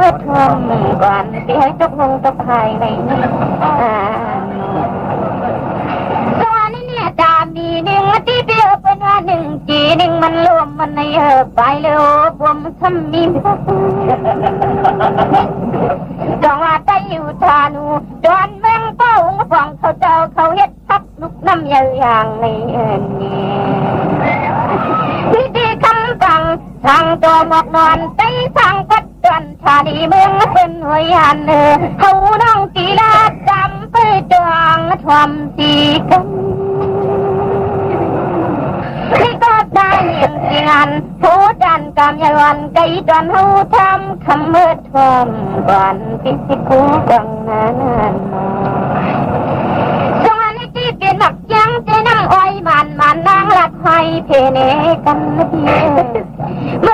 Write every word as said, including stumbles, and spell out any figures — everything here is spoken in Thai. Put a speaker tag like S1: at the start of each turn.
S1: มื่อทวมก่อนที่ให้ตกลงตกภายในนี้ตัวนี้เนี่ยตามดีหนึ่งที่เบี้ยเป็นว่าหนึ่งจีหนึ่งมันรวมมันในเออไปเลยบวมทำมีจังหวะได้อยู่ทานูจวนเมืองเป้าฟังเขาเจ้าเขาเฮ็ดทักลุกน้ำยาวอย่างในเอ็นนี้ที่ดีคำฟังทางตัวหมอกนอนใจทางกัดจวนชาดีเมืองเป็นหัวยันเออเขาน้องกีฬาจำไปจวงทวมสีกันที่ก็ได้ยังสิงานผู้จันกำยาวันไก่จวนหูทำคำเมื่อทวมก่อนที่สิกูกังนั้นสวรรค์ที่เป็นหมักยังใจน้ำอ้อยมันมันนางหลักไฟเพเนกันเดียว